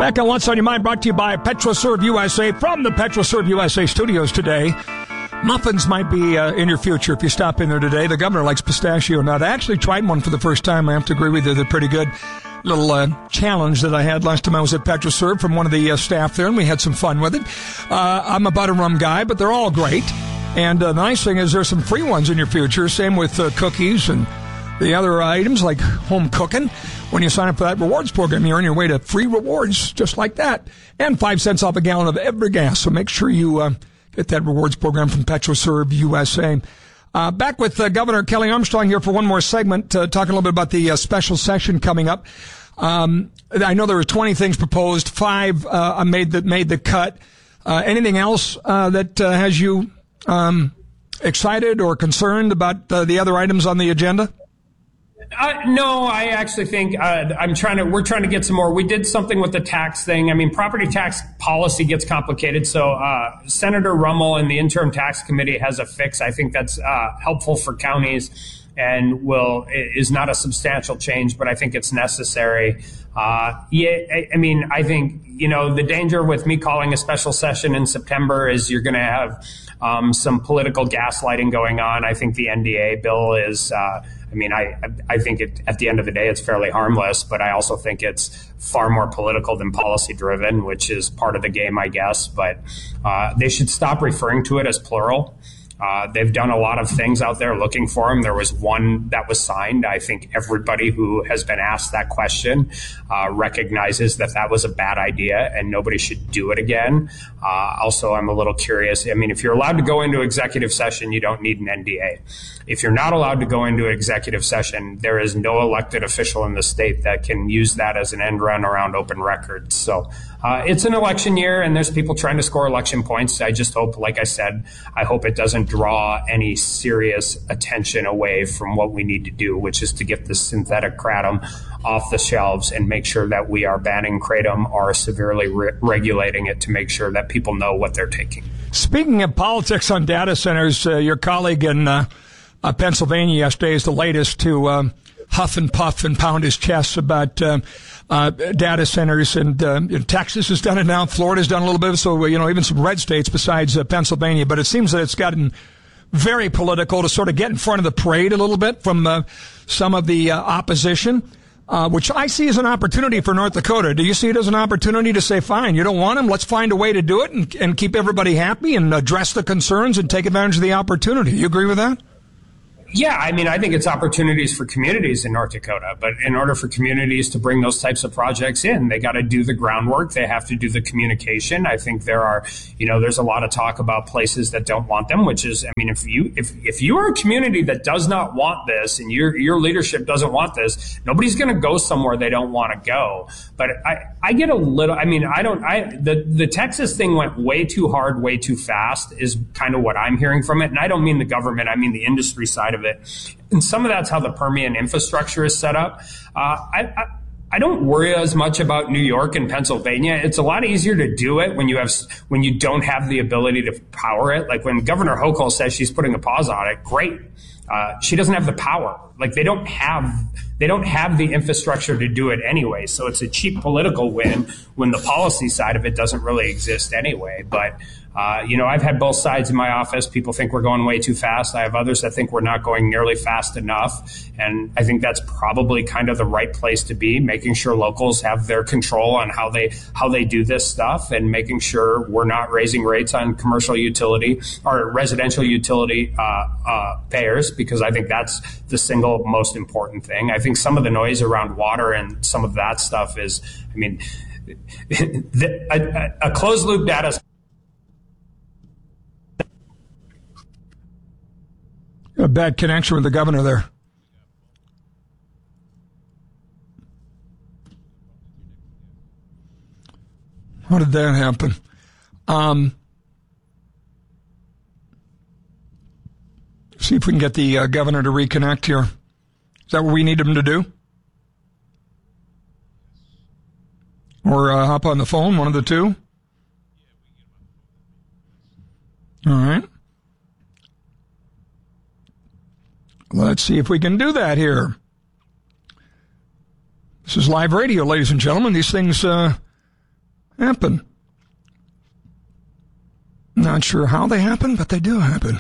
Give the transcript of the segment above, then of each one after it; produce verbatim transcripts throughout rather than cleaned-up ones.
Back on What's on Your Mind, brought to you by PetroServe U S A from the PetroServe U S A studios today. Muffins might be uh, in your future if you stop in there today. The governor likes pistachio nut. I actually tried one for the first time. I have to agree with you. They're pretty good. Little uh, challenge that I had last time I was at PetroServe from one of the uh, staff there, and we had some fun with it. Uh, I'm a butter rum guy, but they're all great. And uh, the nice thing is there's some free ones in your future. Same with uh, cookies and the other items like home cooking. When you sign up for that rewards program, you earn your way to free rewards just like that. And five cents off a gallon of every gas. So make sure you uh, get that rewards program from PetroServe U S A. Uh, back with uh, Governor Kelly Armstrong here for one more segment, uh, talking a little bit about the uh, special session coming up. Um, I know there were twenty things proposed. Five uh, made the, made the cut. Uh, anything else uh, that uh, has you um, excited or concerned about uh, the other items on the agenda? Uh, no, I actually think uh, I'm trying to. We're trying to get some more. We did something with the tax thing. I mean, property tax policy gets complicated. So uh, Senator Rummel and the interim tax committee has a fix. I think that's uh, helpful for counties and will is not a substantial change, but I think it's necessary. Uh, yeah, I, I mean, I think you know the danger with me calling a special session in September is you're going to have um, some political gaslighting going on. I think the N D A bill is. Uh, I mean, I I think it, at the end of the day, it's fairly harmless, but I also think it's far more political than policy driven, which is part of the game, I guess. But uh, they should stop referring to it as plural. Uh, they've done a lot of things out there looking for them. There was one that was signed. I think everybody who has been asked that question uh, recognizes that that was a bad idea and nobody should do it again. Uh, also, I'm a little curious. I mean, if you're allowed to go into executive session, you don't need an N D A. If you're not allowed to go into executive session, there is no elected official in the state that can use that as an end run around open records. So uh, it's an election year and there's people trying to score election points. I just hope, like I said, I hope it doesn't draw any serious attention away from what we need to do, which is to get the synthetic kratom off the shelves and make sure that we are banning kratom or severely re- regulating it to make sure that people know what they're taking. Speaking of politics on data centers, uh, your colleague in uh, uh, Pennsylvania yesterday is the latest to uh, huff and puff and pound his chest about uh, uh, data centers. And uh, Texas has done it now. Florida's done a little bit. So, you know, even some red states besides uh, Pennsylvania. But it seems that it's gotten very political to sort of get in front of the parade a little bit from uh, some of the uh, opposition. Uh, which I see as an opportunity for North Dakota. Do you see it as an opportunity to say, fine, you don't want them, let's find a way to do it and, and keep everybody happy and address the concerns and take advantage of the opportunity? You agree with that? Yeah, I mean, I think it's opportunities for communities in North Dakota. But in order for communities to bring those types of projects in, they got to do the groundwork. They have to do the communication. I think there are, you know, there's a lot of talk about places that don't want them, which is, I mean, if you if if you are a community that does not want this and your your leadership doesn't want this, nobody's going to go somewhere they don't want to go. But I I get a little, I mean, I don't, I the the Texas thing went way too hard, way too fast is kind of what I'm hearing from it. And I don't mean the government, I mean the industry side of it. And some of that's how the Permian infrastructure is set up. Uh, I, I, I don't worry as much about New York and Pennsylvania. It's a lot easier to do it when you have when you don't have the ability to power it. Like when Governor Hochul says she's putting a pause on it, great. Uh, she doesn't have the power. Like they don't have they don't have the infrastructure to do it anyway. So it's a cheap political win when the policy side of it doesn't really exist anyway. But Uh, you know, I've had both sides in my office. People think we're going way too fast. I have others that think we're not going nearly fast enough. And I think that's probably kind of the right place to be, making sure locals have their control on how they how they do this stuff and making sure we're not raising rates on commercial utility or residential utility uh, uh, payers, because I think that's the single most important thing. I think some of the noise around water and some of that stuff is, I mean, the, a, a closed loop data A bad connection with the governor there. How did that happen? Um, see if we can get the uh, governor to reconnect here. Is that what we need him to do? Or uh, hop on the phone, one of the two? All right. Let's see if we can do that here. This is live radio, ladies and gentlemen. These things uh, happen. Not sure how they happen, but they do happen.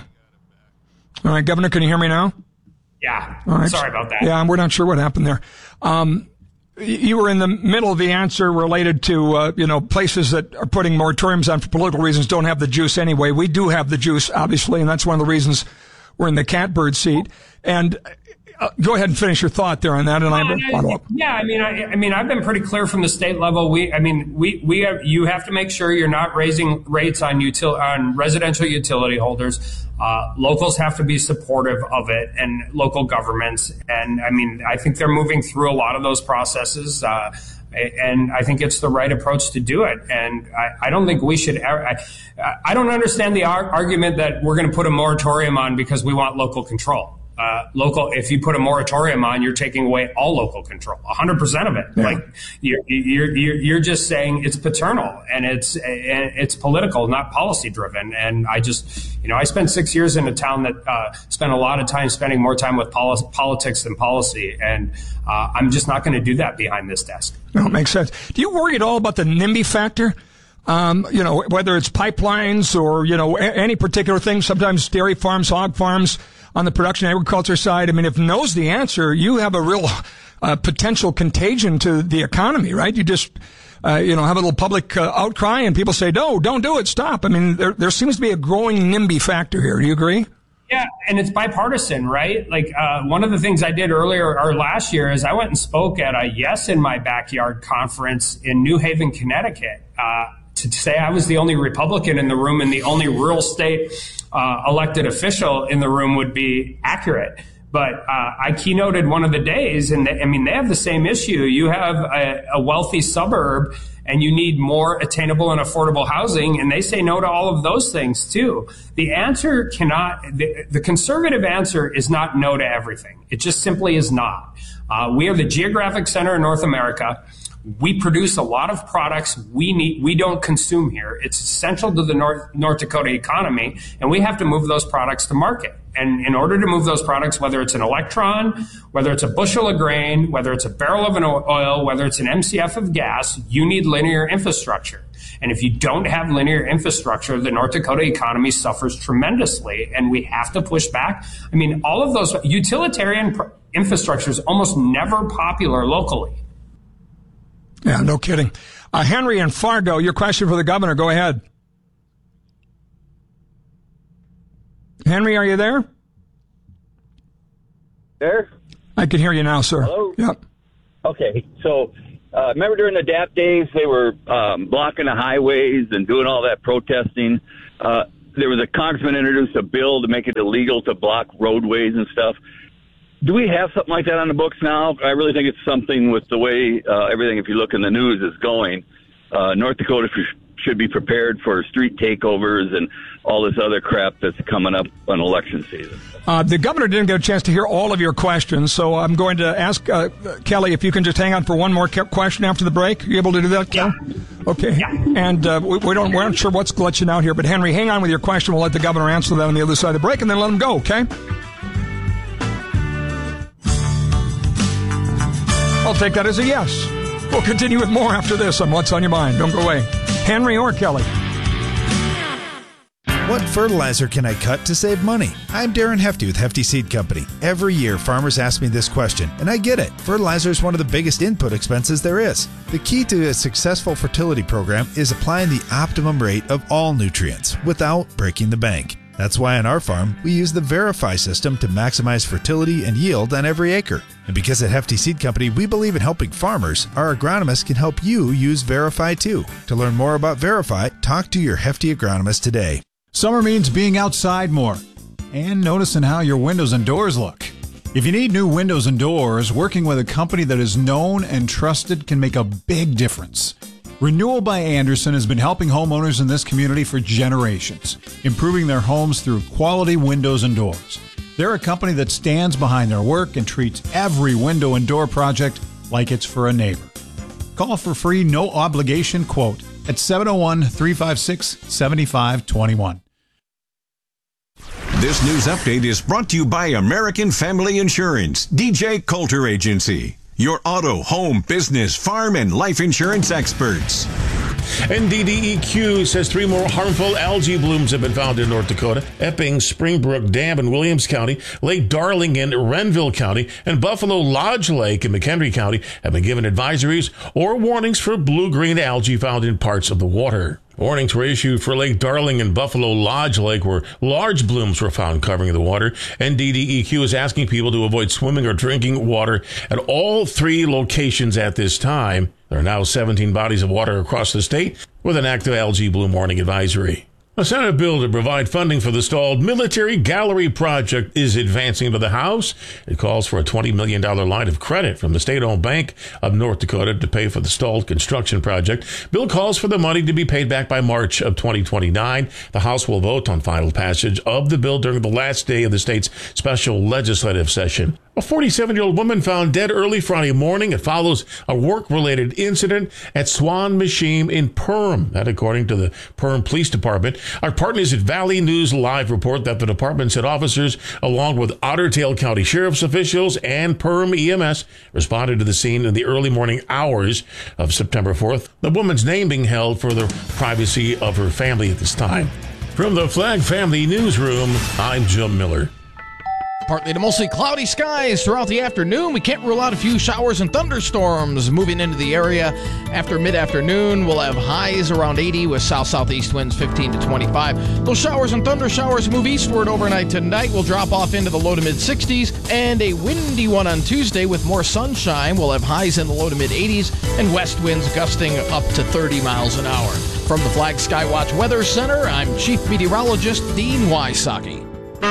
All right, Governor, can you hear me now? Yeah. All right. Sorry about that. Yeah, we're not sure what happened there. Um, you were in the middle of the answer related to, uh, you know, places that are putting moratoriums on for political reasons don't have the juice anyway. We do have the juice, obviously, and that's one of the reasons we're in the catbird seat. And uh, go ahead and finish your thought there on that, and I will follow up. Yeah, I mean, I, I mean, I've been pretty clear from the state level. We, I mean, we, we have, you have to make sure you're not raising rates on util, on residential utility holders. Uh, locals have to be supportive of it, and local governments. And I mean, I think they're moving through a lot of those processes. Uh, and I think it's the right approach to do it. And I, I don't think we should ever, I, I don't understand the ar- argument that we're going to put a moratorium on because we want local control. Uh, local, if you put a moratorium on, you're taking away all local control, a hundred percent of it. Yeah. Like you're, you're, you're, you're just saying it's paternal and it's, and it's political, not policy driven. And I just, you know, I spent six years in a town that, uh, spent a lot of time spending more time with poli- politics than policy. And, uh, I'm just not going to do that behind this desk. No, it makes sense. Do you worry at all about the NIMBY factor? Um, you know, whether it's pipelines or, you know, a- any particular thing, sometimes dairy farms, hog farms, on the production agriculture side. I mean, if no's the answer, you have a real uh, potential contagion to the economy, right? You just, uh, you know, have a little public uh, outcry and people say, no, don't do it, stop. I mean, there there seems to be a growing NIMBY factor here. Do you agree? Yeah, and it's bipartisan, right? Like uh, one of the things I did earlier or last year is I went and spoke at a Yes in My Backyard conference in New Haven, Connecticut. Uh, to say I was the only Republican in the room and the only rural state uh, elected official in the room would be accurate. But uh, I keynoted one of the days, and they, I mean, they have the same issue. You have a, a wealthy suburb, and you need more attainable and affordable housing, and they say no to all of those things too. The answer cannot, the, the conservative answer is not no to everything. It just simply is not. Uh, we are the geographic center in North America. We produce a lot of products we need, we don't consume here. It's essential to the North, North Dakota economy, and we have to move those products to market. And in order to move those products, whether it's an electron, whether it's a bushel of grain, whether it's a barrel of an oil, whether it's an M C F of gas, you need linear infrastructure. And if you don't have linear infrastructure, the North Dakota economy suffers tremendously, and we have to push back. I mean, all of those utilitarian pr- infrastructure is almost never popular locally. Yeah, no kidding. Uh, Henry and Fargo, your question for the governor. Go ahead. Henry, are you there? There? I can hear you now, sir. Hello? Yep. Okay, so uh, remember during the D A P days, they were um, blocking the highways and doing all that protesting. Uh, there was a congressman introduced a bill to make it illegal to block roadways and stuff. Do we have something like that on the books now? I really think it's something with the way uh, everything, if you look in the news, is going. Uh, North Dakota should be prepared for street takeovers and all this other crap that's coming up on election season. Uh, the governor didn't get a chance to hear all of your questions, so I'm going to ask uh, Kelly if you can just hang on for one more question after the break. Are you able to do that, Kelly? Yeah. Okay. Yeah. And uh, we, we don't, we're not sure what's glitching out here, but Henry, hang on with your question. We'll let the governor answer that on the other side of the break, and then let him go, okay? I'll take that as a yes. We'll continue with more after this on What's on Your Mind. Don't go away. Henry or Kelly? What fertilizer can I cut to save money? I'm Darren Hefty with Hefty Seed Company. Every year, farmers ask me this question, and I get it. Fertilizer is one of the biggest input expenses there is. The key to a successful fertility program is applying the optimum rate of all nutrients without breaking the bank. That's why on our farm, we use the Verify system to maximize fertility and yield on every acre. And because at Hefty Seed Company, we believe in helping farmers, our agronomists can help you use Verify too. To learn more about Verify, talk to your Hefty agronomist today. Summer means being outside more and noticing how your windows and doors look. If you need new windows and doors, working with a company that is known and trusted can make a big difference. Renewal by Andersen has been helping homeowners in this community for generations, improving their homes through quality windows and doors. They're a company that stands behind their work and treats every window and door project like it's for a neighbor. Call for free, no obligation quote at seven oh one, three five six, seven five two one. This news update is brought to you by American Family Insurance, D J Coulter Agency. Your auto, home, business, farm, and life insurance experts. N D D E Q says three more harmful algae blooms have been found in North Dakota. Epping Springbrook Dam in Williams County, Lake Darling in Renville County, and Buffalo Lodge Lake in McHenry County have been given advisories or warnings for blue-green algae found in parts of the water. Warnings were issued for Lake Darling and Buffalo Lodge Lake, where large blooms were found covering the water. N D D E Q is asking people to avoid swimming or drinking water at all three locations at this time. There are now seventeen bodies of water across the state with an active algae bloom warning advisory. A Senate bill to provide funding for the stalled military gallery project is advancing to the House. It calls for a twenty million dollars line of credit from the state-owned Bank of North Dakota to pay for the stalled construction project. Bill calls for the money to be paid back by March of twenty twenty-nine. The House will vote on final passage of the bill during the last day of the state's special legislative session. A forty-seven-year-old woman found dead early Friday morning. It follows a work-related incident at Swan Machine in Perham. That, according to the Perham Police Department. Our partners at Valley News Live report that the department said officers, along with Otter Tail County Sheriff's officials and Perham E M S, responded to the scene in the early morning hours of September fourth. The woman's name being held for the privacy of her family at this time. From the Flag Family Newsroom, I'm Jim Miller. Partly to mostly cloudy skies throughout the afternoon. We can't rule out a few showers and thunderstorms moving into the area. After mid-afternoon, we'll have highs around eighty with south-southeast winds fifteen to twenty-five. Those showers and thunder showers move eastward overnight tonight. We'll drop off into the low to mid-sixties. And a windy one on Tuesday with more sunshine. We'll have highs in the low to mid-eighties and west winds gusting up to thirty miles an hour. From the Flag Skywatch Weather Center, I'm Chief Meteorologist Dean Wysocki.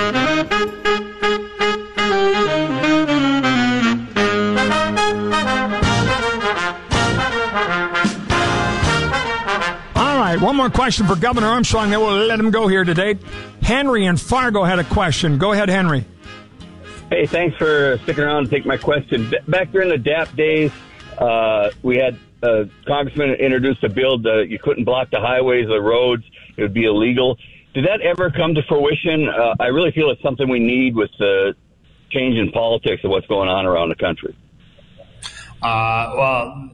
One more question for Governor Armstrong, then we'll let him go here today. Henry in Fargo had a question. Go ahead, Henry. Hey, thanks for sticking around to take my question. Back during the D A P days, uh, we had a congressman introduced a bill that you couldn't block the highways or the roads. It would be illegal. Did that ever come to fruition? Uh, I really feel it's something we need with the change in politics of what's going on around the country. Uh, well...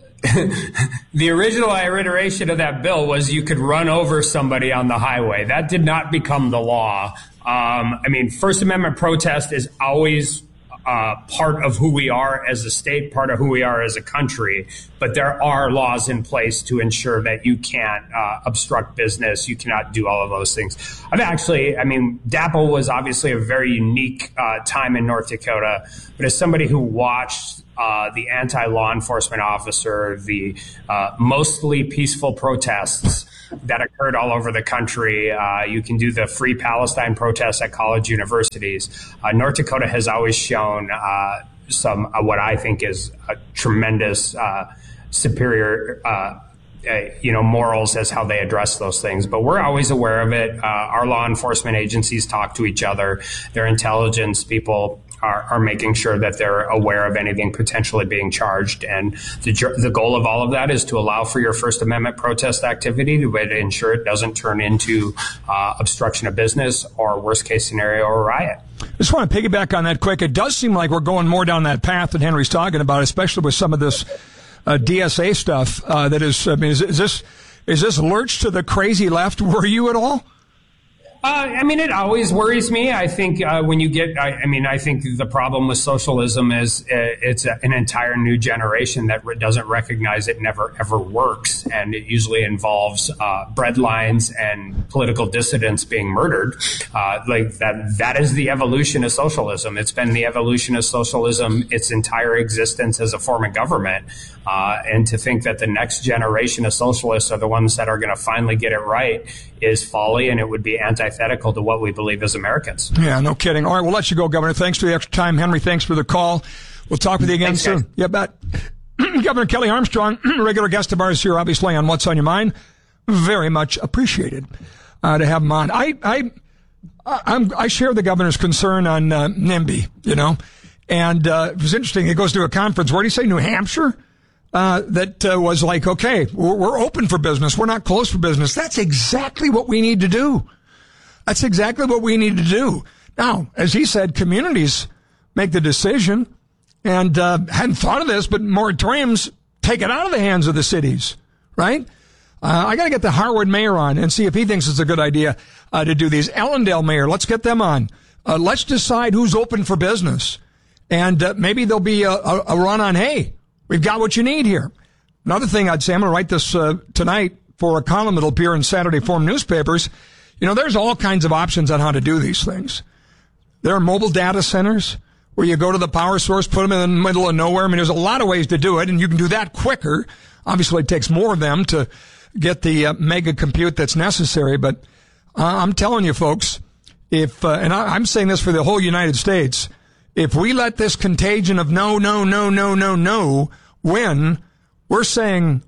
The original iteration of that bill was you could run over somebody on the highway. That did not become the law. Um, I mean, First Amendment protest is always uh, part of who we are as a state, part of who we are as a country. But there are laws in place to ensure that you can't uh, obstruct business. You cannot do all of those things. I've actually, I mean, D A P L was obviously a very unique uh, time in North Dakota. But as somebody who watched Uh, the anti-law enforcement officer, the uh, mostly peaceful protests that occurred all over the country. Uh, you can do the Free Palestine protests at college universities. Uh, North Dakota has always shown uh, some uh, what I think is a tremendous uh, superior uh, Uh, you know, morals as how they address those things. But we're always aware of it. Uh, our law enforcement agencies talk to each other. Their intelligence people are, are making sure that they're aware of anything potentially being charged. And the, the goal of all of that is to allow for your First Amendment protest activity to, to ensure it doesn't turn into uh, obstruction of business or worst case scenario, a riot. I just want to piggyback on that quick. It does seem like we're going more down that path that Henry's talking about, especially with some of this Uh, D S A stuff, uh, that is, I mean, is, is this, is this lurch to the crazy left? Were you at all? Uh, I mean, it always worries me. I think uh, when you get, I, I mean, I think the problem with socialism is uh, it's a, an entire new generation that re- doesn't recognize it never, ever works. And it usually involves uh, breadlines and political dissidents being murdered. Uh, like that, that is the evolution of socialism. It's been the evolution of socialism its entire existence as a form of government. Uh, and to think that the next generation of socialists are the ones that are going to finally get it right is folly, and it would be antithetical to what we believe as Americans. Yeah, no kidding. All right, we'll let you go, Governor. Thanks for the extra time. Henry, thanks for the call. We'll talk with you again Thanks, soon. guys. Yeah, bet. Governor Kelly Armstrong, regular guest of ours here, obviously, on What's on Your Mind. Very much appreciated uh, to have him on. I I I'm, I share the governor's concern on uh, NIMBY, you know, and uh, it was interesting. He goes to a conference. Where do you say, New Hampshire? Uh, that uh, was like, okay, we're, we're open for business. We're not closed for business. That's exactly what we need to do. That's exactly what we need to do. Now, as he said, communities make the decision, and uh, hadn't thought of this, but moratoriums take it out of the hands of the cities, right? Uh, I got to get the Harwood mayor on and see if he thinks it's a good idea uh, to do these. Ellendale mayor, let's get them on. Uh, let's decide who's open for business. And uh, maybe there'll be a, a, a run on, hey, we've got what you need here. Another thing I'd say, I'm going to write this uh, tonight for a column that'll appear in Saturday Forum newspapers. You know, there's all kinds of options on how to do these things. There are mobile data centers where you go to the power source, put them in the middle of nowhere. I mean, there's a lot of ways to do it, and you can do that quicker. Obviously, it takes more of them to get the uh, mega compute that's necessary. But uh, I'm telling you, folks, if uh, and I, I'm saying this for the whole United States, if we let this contagion of no, no, no, no, no, no win, we're saying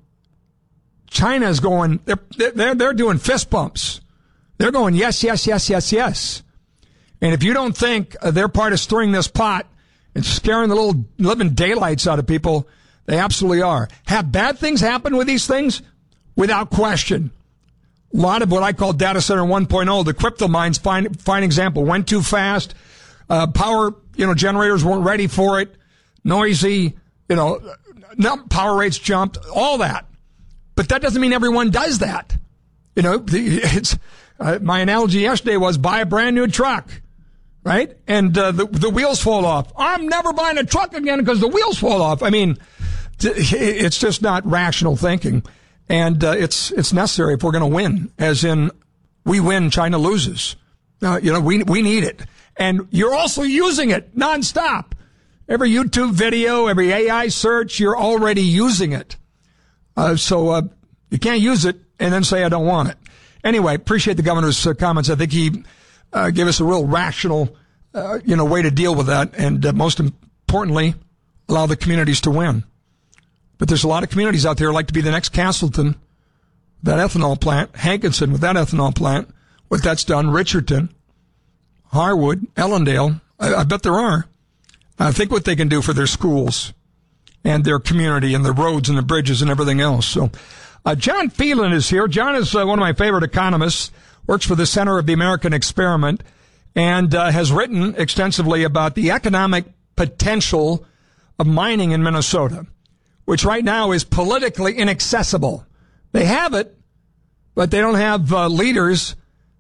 China's going, they're, they're, they're doing fist bumps. They're going, yes, yes, yes, yes, yes. And if you don't think uh, they're part of stirring this pot and scaring the little living daylights out of people, they absolutely are. Have bad things happen with these things? Without question. A lot of what I call data center one point oh, the crypto mines, fine, fine example, went too fast. Uh, power, you know, generators weren't ready for it. Noisy, you know, power rates jumped, all that. But that doesn't mean everyone does that. You know, it's, uh, my analogy yesterday was buy a brand new truck, right? And, uh, the, the wheels fall off. I'm never buying a truck again because the wheels fall off. I mean, it's just not rational thinking. And, uh, it's, it's necessary if we're going to win, as in we win, China loses. Uh, you know, we, we need it. And you're also using it nonstop. Every YouTube video, every A I search, you're already using it. Uh, so, uh, you can't use it and then say, I don't want it. Anyway, appreciate the governor's uh, comments. I think he, uh, gave us a real rational, uh, you know, way to deal with that. And, uh, most importantly, allow the communities to win. But there's a lot of communities out there who like to be the next Castleton, that ethanol plant, Hankinson with that ethanol plant, what that's done, Richardson, Harwood, Ellendale. I, I bet there are. I think what they can do for their schools and their community and the roads and the bridges and everything else. So, uh, John Phelan is here. John is uh, one of my favorite economists, works for the Center of the American Experiment, and uh, has written extensively about the economic potential of mining in Minnesota, which right now is politically inaccessible. They have it, but they don't have uh, leaders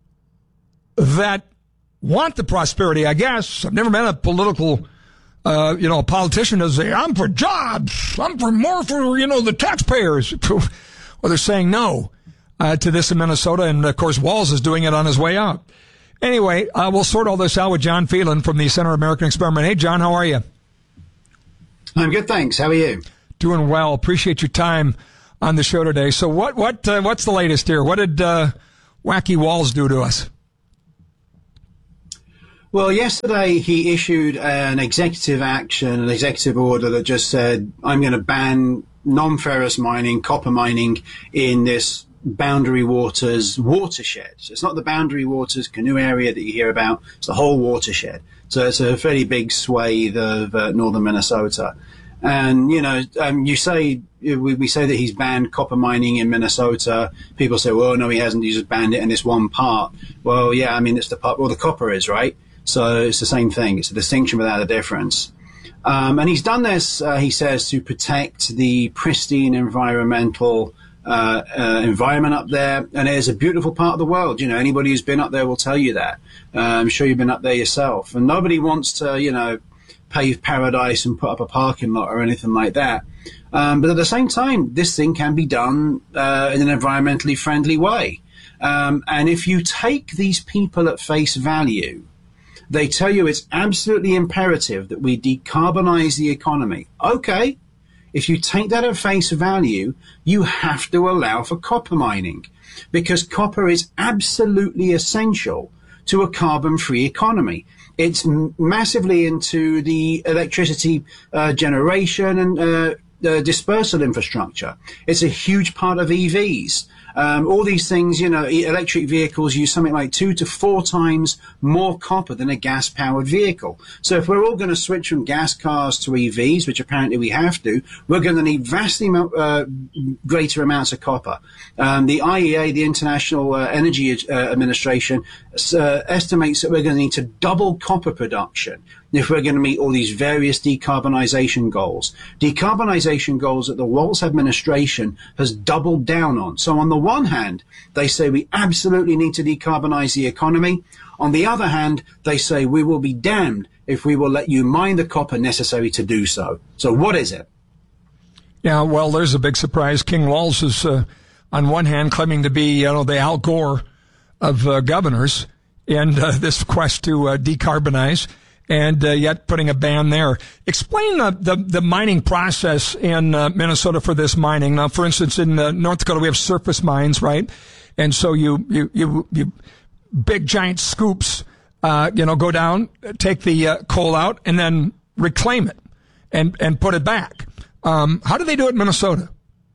that want the prosperity, I guess. I've never met a political, uh, you know, a politician that say, I'm for jobs. I'm for more for, you know, the taxpayers. Well, they're saying no uh, to this in Minnesota. And, of course, Walz is doing it on his way out. Anyway, uh, we'll sort all this out with John Phelan from the Center of American Experiment. Hey, John, how are you? I'm good, thanks. How are you? Doing well. Appreciate your time on the show today. So what, what, uh, what's the latest here? What did uh, Wacky Walz do to us? Well, yesterday he issued an executive action, an executive order that just said, I'm going to ban non-ferrous mining, copper mining in this Boundary Waters watershed. So it's not the Boundary Waters canoe area that you hear about, it's the whole watershed. So it's a fairly big swathe of uh, northern Minnesota. And, you know, um, you say, we, we say that he's banned copper mining in Minnesota. People say, well, no, he hasn't. He just banned it in this one part. Well, yeah, I mean, it's the part where the copper is, right? So it's the same thing. It's a distinction without a difference. Um, and he's done this, uh, he says, to protect the pristine environmental uh, uh, environment up there. And it is a beautiful part of the world. You know, anybody who's been up there will tell you that. Uh, I'm sure you've been up there yourself. And nobody wants to, you know, pave paradise and put up a parking lot or anything like that. Um, but at the same time, this thing can be done uh, in an environmentally friendly way. Um, and if you take these people at face value, they tell you it's absolutely imperative that we decarbonize the economy. Okay, if you take that at face value, you have to allow for copper mining, because copper is absolutely essential to a carbon-free economy. It's m- massively into the electricity uh, generation and uh, uh, dispersal infrastructure. It's a huge part of E Vs. Um, all these things, you know, electric vehicles use something like two to four times more copper than a gas-powered vehicle. So if we're all going to switch from gas cars to E Vs, which apparently we have to, we're going to need vastly uh, greater amounts of copper. Um, the I E A, the International uh, Energy uh, Administration, uh, estimates that we're going to need to double copper production if we're going to meet all these various decarbonization goals. Decarbonization goals that the Walz administration has doubled down on. So on the one hand, they say we absolutely need to decarbonize the economy. On the other hand, they say we will be damned if we will let you mine the copper necessary to do so. So what is it? Yeah, well, there's a big surprise. King Walz is, uh, on one hand, claiming to be, you know, the Al Gore of uh, governors in uh, this quest to uh, decarbonize, and uh, yet putting a ban there. Explain the, the, the mining process in uh, Minnesota for this mining. Now, for instance, in uh, North Dakota, we have surface mines, right? And so you, you, you, you big giant scoops, uh, you know, go down, take the uh, coal out, and then reclaim it and, and put it back. Um, how do they do it in Minnesota?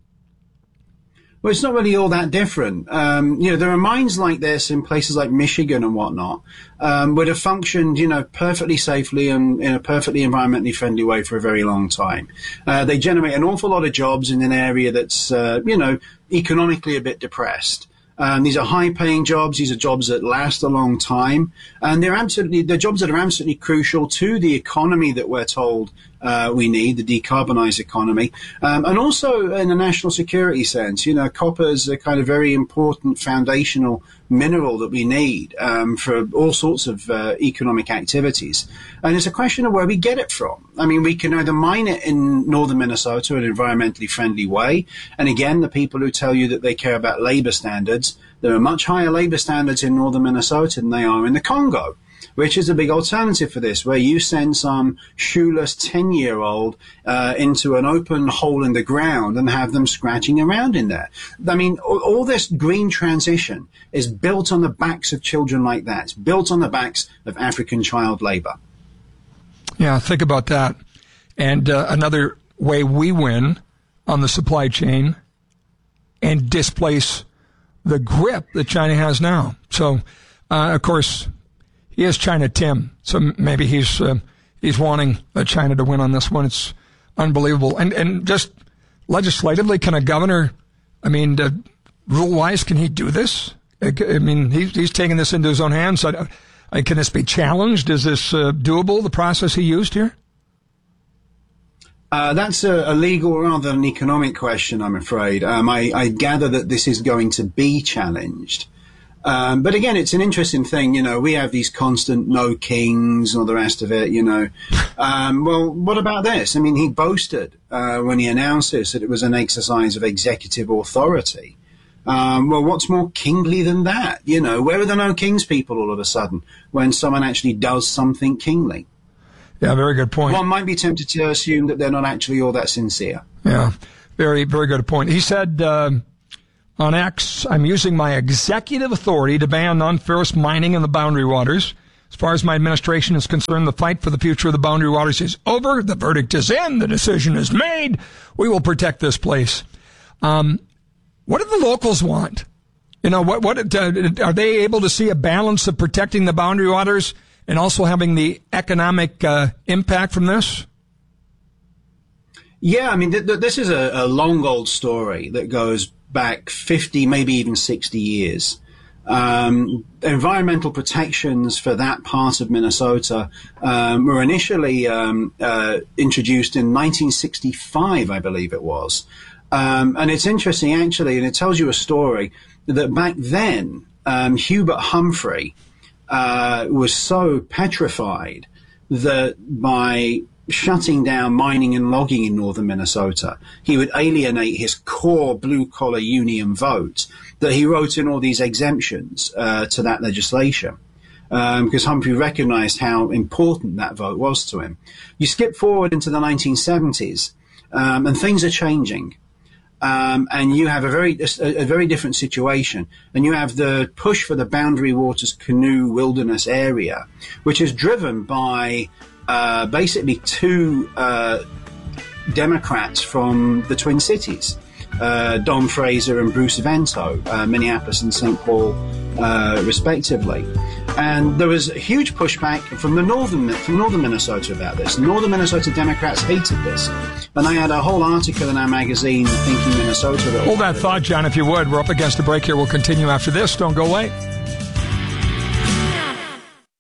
Well, it's not really all that different. Um, you know, there are mines like this in places like Michigan and whatnot, um, that have functioned, you know, perfectly safely and in a perfectly environmentally friendly way for a very long time. Uh, they generate an awful lot of jobs in an area that's, uh, you know, economically a bit depressed. Um, these are high-paying jobs. These are jobs that last a long time, and they're absolutely they're jobs that are absolutely crucial to the economy that we're told uh, we need, the decarbonized economy, um, and also in a national security sense. You know, copper is a kind of very important foundational mineral that we need um, for all sorts of uh, economic activities, and it's a question of where we get it from. I mean, we can either mine it in northern Minnesota in an environmentally friendly way, and again, the people who tell you that they care about labor standards, there are much higher labor standards in northern Minnesota than they are in the Congo, which is a big alternative for this, where you send some shoeless ten-year-old uh, into an open hole in the ground and have them scratching around in there. I mean, all, all this green transition is built on the backs of children like that. It's built on the backs of African child labor. Yeah, think about that. And uh, another way we win on the supply chain and displace the grip that China has now. So, uh, of course, he is China Tim, so maybe he's uh, he's wanting uh, China to win on this one. It's unbelievable. And and just legislatively, can a governor, I mean, uh, rule-wise, can he do this? I, I mean, he's, he's taking this into his own hands. I, I, can this be challenged? Is this uh, doable, the process he used here? Uh, that's a, a legal rather than an economic question, I'm afraid. Um, I, I gather that this is going to be challenged. Um, but again, it's an interesting thing. You know, we have these constant no kings and all the rest of it, you know. Um, well, what about this? I mean, he boasted uh, when he announced this that it was an exercise of executive authority. Um, well, what's more kingly than that? You know, where are the no kings people all of a sudden when someone actually does something kingly? Yeah, very good point. One might be tempted to assume that they're not actually all that sincere. Yeah, very, very good point. He said uh, on X, I'm using my executive authority to ban non-ferrous mining in the boundary waters. As far as my administration is concerned, the fight for the future of the boundary waters is over. The verdict is in. The decision is made. We will protect this place. Um, what do the locals want? You know, what, what uh, are they able to see a balance of protecting the boundary waters and also having the economic uh, impact from this? Yeah, I mean, th- th- this is a, a long old story that goes back fifty, maybe even sixty years. Um, environmental protections for that part of Minnesota um, were initially um, uh, introduced in nineteen sixty-five, I believe it was. Um, and it's interesting, actually, and it tells you a story that back then, um, Hubert Humphrey uh, was so petrified that by shutting down mining and logging in northern Minnesota, he would alienate his core blue-collar union vote, that he wrote in all these exemptions uh, to that legislation, um, because Humphrey recognized how important that vote was to him. You skip forward into the nineteen seventies, um, and things are changing. Um, and you have a very a, a very different situation, and you have the push for the Boundary Waters Canoe Wilderness Area, which is driven by uh, basically two uh, Democrats from the Twin Cities, uh, Don Fraser and Bruce Vento, uh, Minneapolis and Saint Paul, uh, respectively. And there was a huge pushback from the northern from northern Minnesota about this. Northern Minnesota Democrats hated this. And I had a whole article in our magazine, Thinking Minnesota. That Hold that thought, John, if you would. We're up against a break here. We'll continue after this. Don't go away.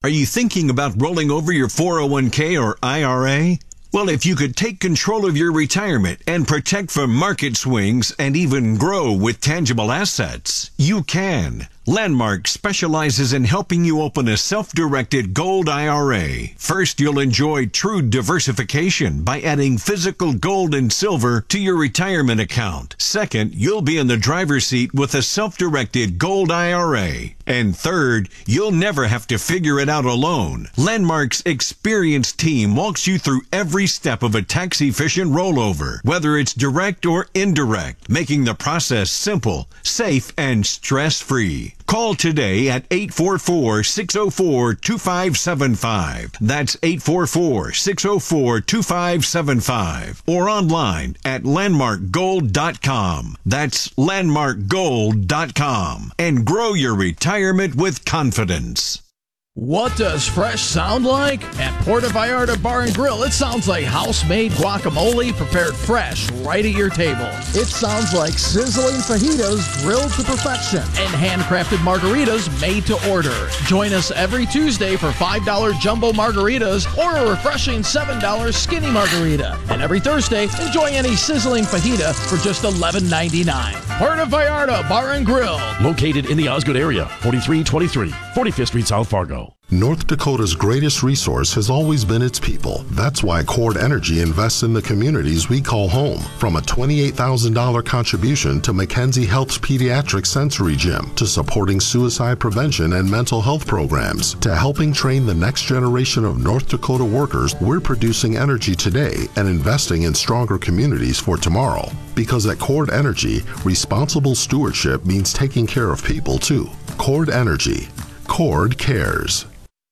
Are you thinking about rolling over your four oh one k or I R A? Well, if you could take control of your retirement and protect from market swings and even grow with tangible assets, you can. Landmark specializes in helping you open a self-directed gold I R A. First, you'll enjoy true diversification by adding physical gold and silver to your retirement account. Second, you'll be in the driver's seat with a self-directed gold I R A. And third, you'll never have to figure it out alone. Landmark's experienced team walks you through every step of a tax-efficient rollover, whether it's direct or indirect, making the process simple, safe, and stress-free. Call today at eight four four, six oh four, two five seven five. That's eight four four, six oh four, two five seven five. Or online at landmark gold dot com. That's landmark gold dot com. And grow your retirement with confidence. What does fresh sound like? At Puerto Vallarta Bar and Grill, it sounds like house-made guacamole prepared fresh right at your table. It sounds like sizzling fajitas grilled to perfection. And handcrafted margaritas made to order. Join us every Tuesday for five dollar jumbo margaritas or a refreshing seven dollar skinny margarita. And every Thursday, enjoy any sizzling fajita for just eleven ninety-nine. Puerto Vallarta Bar and Grill. Located in the Osgood area, forty-three twenty-three, forty-fifth Street, South Fargo. North Dakota's greatest resource has always been its people. That's why Cord Energy invests in the communities we call home. From a twenty-eight thousand dollars contribution to Mackenzie Health's Pediatric Sensory Gym, to supporting suicide prevention and mental health programs, to helping train the next generation of North Dakota workers, we're producing energy today and investing in stronger communities for tomorrow. Because at Cord Energy, responsible stewardship means taking care of people too. Cord Energy. Cord cares.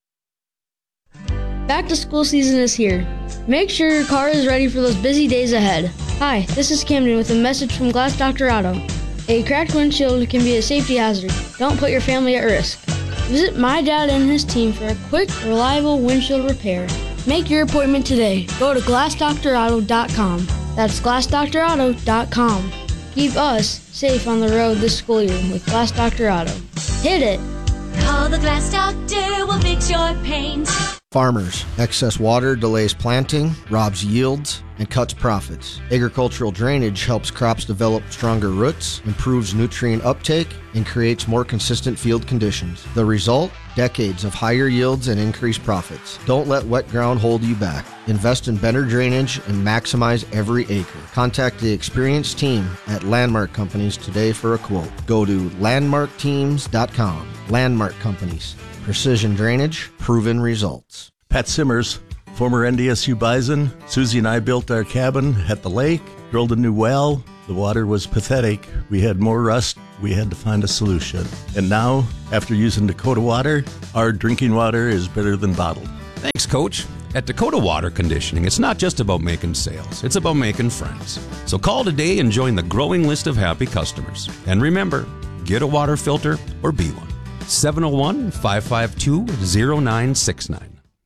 Back to school season is here. Make sure your car is ready for those busy days ahead. Hi, this is Camden with a message from Glass Doctor Auto. A cracked windshield can be a safety hazard. Don't put your family at risk. Visit my dad and his team for a quick, reliable windshield repair. Make your appointment today. Go to glass doctor auto dot com. That's glass doctor auto dot com. Keep us safe on the road this school year with Glass Doctor Auto. Hit it! Call the Glass Doctor, we'll fix your paint. Farmers, excess water delays planting, robs yields, and cuts profits. Agricultural drainage helps crops develop stronger roots, improves nutrient uptake, and creates more consistent field conditions. The result? Decades of higher yields and increased profits. Don't let wet ground hold you back. Invest in better drainage and maximize every acre. Contact the experienced team at Landmark Companies today for a quote. Go to landmark teams dot com. Landmark Companies. Precision drainage, proven results. Pat Simmers, former N D S U Bison. Susie and I built our cabin at the lake, drilled a new well. The water was pathetic. We had more rust. We had to find a solution. And now, after using Dakota Water, our drinking water is better than bottled. Thanks, Coach. At Dakota Water Conditioning, it's not just about making sales. It's about making friends. So call today and join the growing list of happy customers. And remember, get a water filter or be one. seven oh one, five five two, oh nine six nine.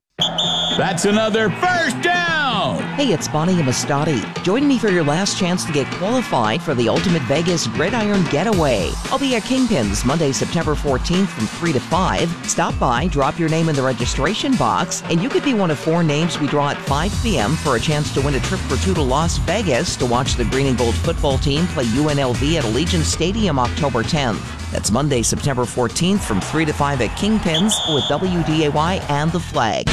That's another first down! Hey, it's Bonnie Amistadi. Join me for your last chance to get qualified for the Ultimate Vegas Gridiron Getaway. I'll be at Kingpins Monday, September fourteenth from three to five. Stop by, drop your name in the registration box, and you could be one of four names we draw at five p.m. for a chance to win a trip for two to Las Vegas to watch the Green and Gold football team play U N L V at Allegiant Stadium October tenth. That's Monday, September fourteenth from three to five at Kingpins with W D A Y and The Flag.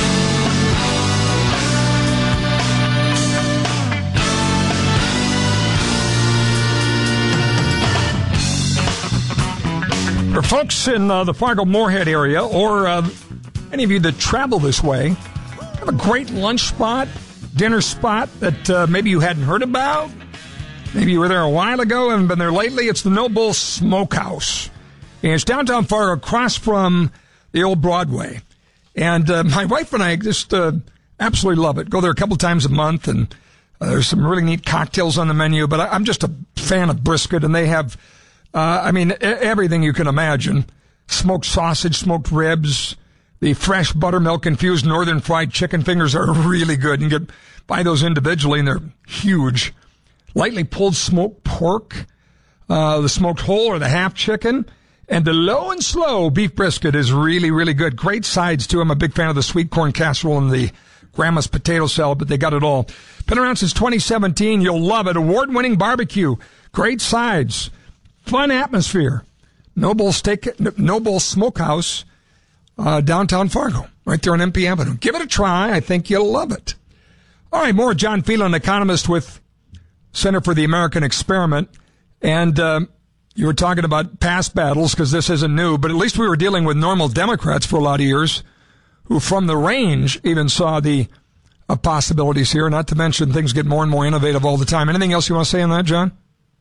For folks in uh, the Fargo-Moorhead area, or uh, any of you that travel this way, have a great lunch spot, dinner spot that uh, maybe you hadn't heard about. Maybe you were there a while ago, haven't been there lately. It's the Noble Smokehouse. And it's downtown Fargo, across from the old Broadway. And uh, my wife and I just uh, absolutely love it. Go there a couple times a month, and uh, there's some really neat cocktails on the menu. But I, I'm just a fan of brisket, and they have... Uh, I mean, everything you can imagine. Smoked sausage, smoked ribs, the fresh buttermilk infused northern fried chicken fingers are really good. You can get, buy those individually, and they're huge. Lightly pulled smoked pork, uh, the smoked whole or the half chicken, And the low and slow beef brisket is really, really good. Great sides, too. I'm a big fan of the sweet corn casserole and the grandma's potato salad, but they got it all. Been around since twenty seventeen. You'll love it. Award-winning barbecue. Great sides. Fun atmosphere. Noble Steak, Noble Smokehouse, uh, downtown Fargo, right there on M P Avenue. Give it a try. I think you'll love it. All right, more John Phelan, economist with Center for the American Experiment. And uh, you were talking about past battles because this isn't new, but at least we were dealing with normal Democrats for a lot of years who from the range even saw the uh, possibilities here, not to mention things get more and more innovative all the time. Anything else you want to say on that, John?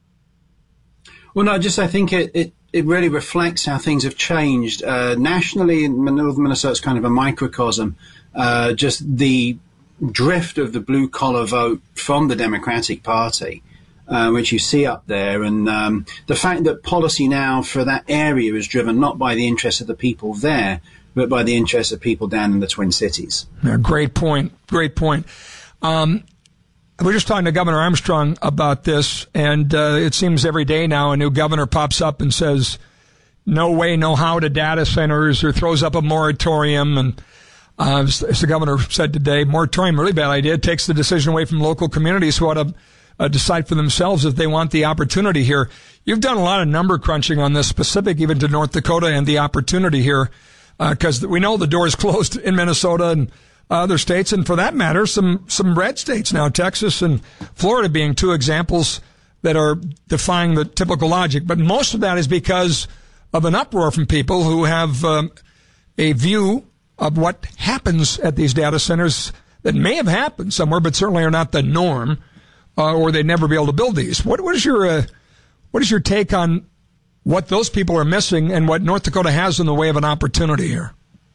Well, no, just I think it, it, it really reflects how things have changed. Uh, nationally, in Northern Minnesota, it's kind of a microcosm. Uh, just the drift of the blue-collar vote from the Democratic Party, uh, which you see up there, and um, the fact that policy now for that area is driven not by the interests of the people there, but by the interests of people down in the Twin Cities. Yeah, great point. Great point. Um, we're just talking to Governor Armstrong about this, and uh, it seems every day now a new governor pops up and says, no way, no how to data centers, or throws up a moratorium. And uh, as the governor said today, moratorium, really bad idea. It takes the decision away from local communities who ought to uh, decide for themselves if they want the opportunity here. You've done a lot of number crunching on this, specific even to North Dakota and the opportunity here, because uh, we know the door is closed in Minnesota and other states, and for that matter, some, some red states now, Texas and Florida being two examples that are defying the typical logic. But most of that is because of an uproar from people who have um, a view of what happens at these data centers that may have happened somewhere, but certainly are not the norm, uh, or they'd never be able to build these. What, what is your uh, what is your take on what those people are missing and what North Dakota has in the way of an opportunity here?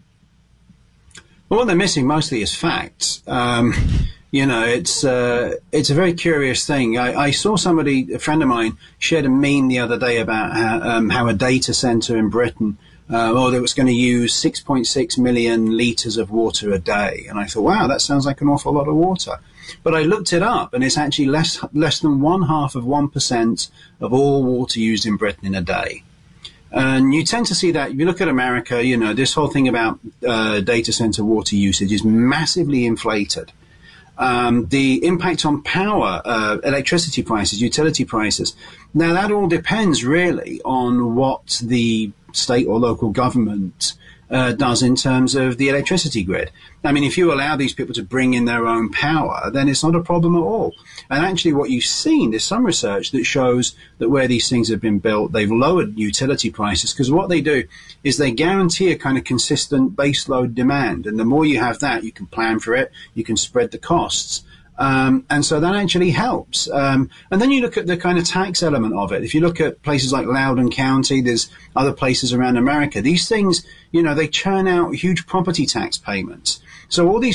Well, what they're missing mostly is facts. Um, you know, it's uh, it's a very curious thing. I, I saw somebody, a friend of mine, shared a meme the other day about how, um, how a data center in Britain, uh, well, that was going to use six point six million liters of water a day. And I thought, wow, that sounds like an awful lot of water. But I looked it up, and it's actually less less than one half of one percent of all water used in Britain in a day. And you tend to see that, if you look at America, you know, this whole thing about uh, data center water usage is massively inflated. Um, the impact on power, uh, electricity prices, utility prices, now that all depends really on what the state or local government uh, does in terms of the electricity grid. I mean, if you allow these people to bring in their own power, then it's not a problem at all. And actually what you've seen is some research that shows that where these things have been built, they've lowered utility prices, because what they do is they guarantee a kind of consistent baseload demand. And the more you have that, you can plan for it, you can spread the costs. Um, and so that actually helps. Um, and then you look at the kind of tax element of it. If you look at places like Loudoun County, there's other places around America, these things, you know, they churn out huge property tax payments. So all these